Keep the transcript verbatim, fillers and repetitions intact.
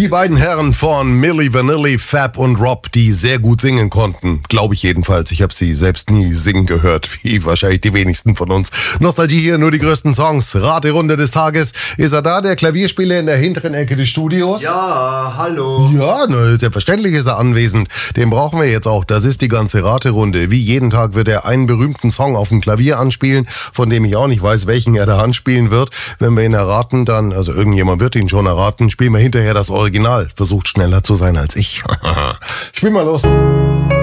Die beiden Herren von Milli Vanilli, Fab und Rob, die sehr gut singen konnten. Glaube ich jedenfalls. Ich habe sie selbst nie singen gehört, wie wahrscheinlich die wenigsten von uns. Nostalgie hier, nur die größten Songs. Raterunde des Tages. Ist er da, der Klavierspieler in der hinteren Ecke des Studios? Ja, hallo. Ja, ne, selbstverständlich ist er anwesend. Den brauchen wir jetzt auch. Das ist die ganze Raterunde. Wie jeden Tag wird er einen berühmten Song auf dem Klavier anspielen, von dem ich auch nicht weiß, welchen er da anspielen wird. Wenn wir ihn erraten, dann, also irgendjemand wird ihn schon erraten, spielen wir hinterher das Original. Versucht schneller zu sein als ich. Spiel mal los.